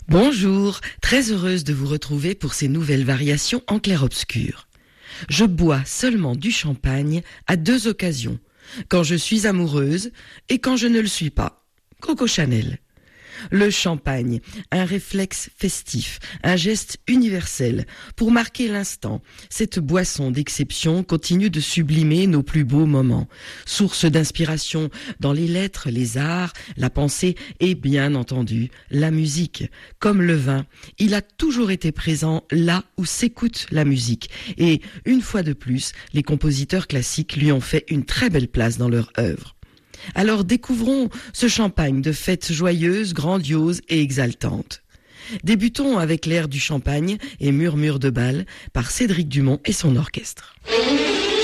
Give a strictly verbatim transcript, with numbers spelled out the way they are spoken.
Bonjour, très heureuse de vous retrouver pour ces nouvelles variations en clair-obscur. Je bois seulement du champagne à deux occasions, quand je suis amoureuse et quand je ne le suis pas. Coco Chanel. Le champagne, un réflexe festif, un geste universel pour marquer l'instant. Cette boisson d'exception continue de sublimer nos plus beaux moments. Source d'inspiration dans les lettres, les arts, la pensée et bien entendu la musique. Comme le vin, il a toujours été présent là où s'écoute la musique. Et une fois de plus, les compositeurs classiques lui ont fait une très belle place dans leur œuvre. Alors découvrons ce champagne de fêtes joyeuses, grandioses et exaltantes. Débutons avec l'air du champagne et Murmure de bal par Cédric Dumont et son orchestre.